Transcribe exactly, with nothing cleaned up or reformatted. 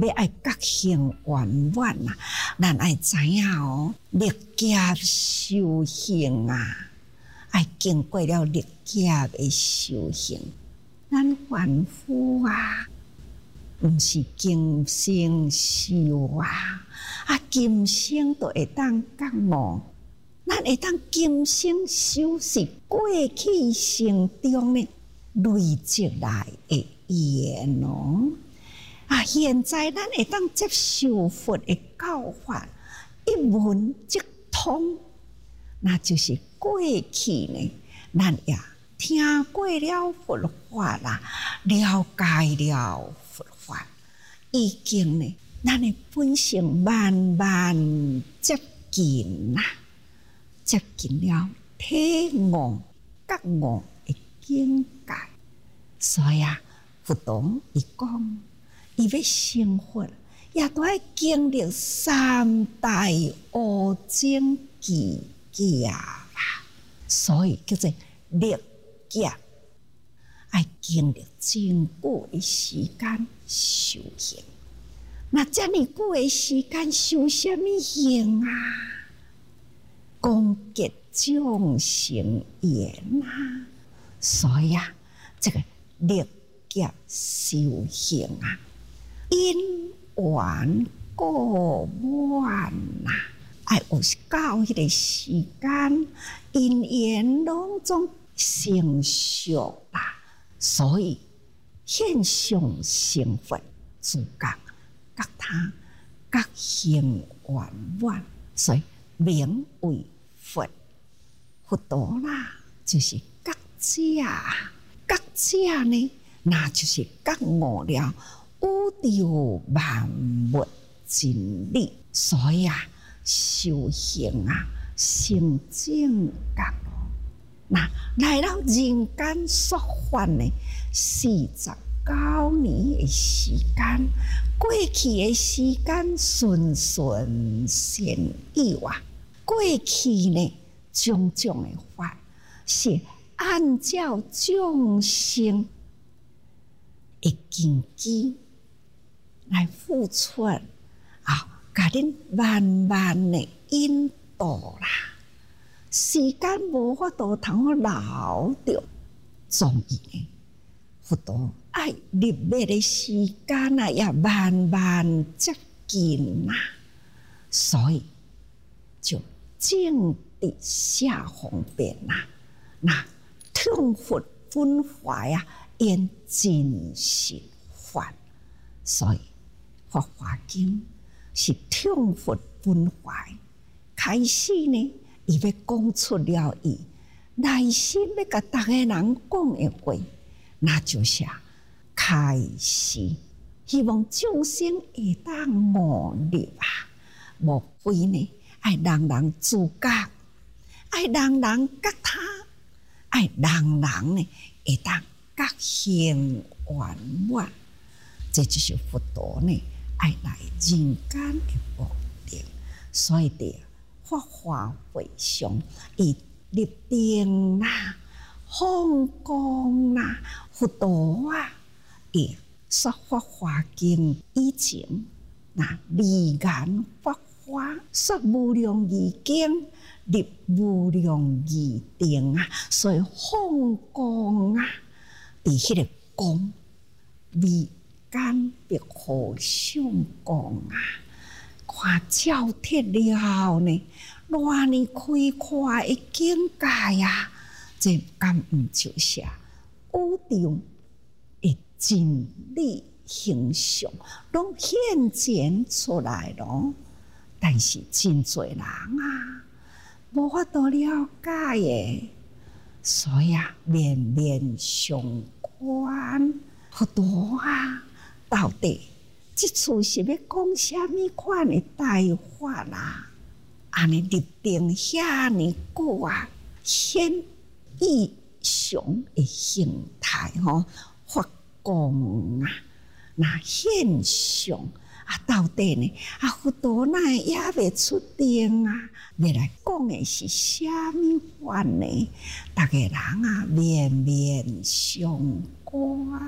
要爱觉行圆满啊，咱爱知影哦，历劫修行啊，爱经过了历劫的修行，咱凡夫啊，毋是今生修啊，啊今生就会当觉悟，咱会当今生修是过去生中呢累积来的缘哦。啊！现在咱会当接受佛的教法，一闻即通，那就是过去呢，咱也听过了佛法啦，了解了佛法，已经呢，咱的本性慢慢接近啦，接近了体悟、觉悟的境界。所以啊，佛陀伊讲。伊要成佛，也都要经历三大乌种期劫啦，所以叫做历劫，爱经历真久的时间修行。那遮尼久的时间修什么行啊？功结众生缘啊！所以啊，这个历劫修行啊。因缘果满呐，爱有到迄个时间，因缘拢总成熟啦，所以现象成佛，自觉觉他觉行圆满，所以名为佛。佛陀啦，就是觉者，觉者呢，那就是觉悟了。宇宙万物真理，所以啊，修行啊，成正觉咯。那来到人间所犯的四十九年的时间，过去的时间顺顺善意啊，过去呢种种的法是按照众生的根基。来付出啊，甲恁慢慢的引导啦。时间无法度通好留着，总以呢，佛陀爱入灭的时间啊，也慢慢接近啦，所以就正地下方便啦。那听佛分怀啊，因真实法，所以。《法华经》是听佛分怀，开始呢，伊要讲出了伊内心要甲逐个人讲的话，那就是开始，希望众生会当悟入啊，无非呢，爱人人自觉，爱人人觉他，爱人人呢会当觉行圆满，这就是佛陀呢。爱来人间的目的，所以伫法华会上，伊立定啦、放光啦、佛陀啊，伊说法华经以前，那离言法华说无量义经，立无量义定啊，所以放光啊，伫迄个光微。间别互相讲啊，看照铁了呢，偌尼开阔的境界啊，这敢毋就是宇宙的真理形象，拢显现出来咯。但是真侪人啊，无法度了解的，所以啊，面面相关，好多啊。到底这次是要讲什么款的大法啦？安尼立定遐尼久啊，显异常的形态吼，发光啊，那现象啊，到底呢？啊，佛陀那也未出定啊，要来讲的是什么法呢？大家人啊，面面相关。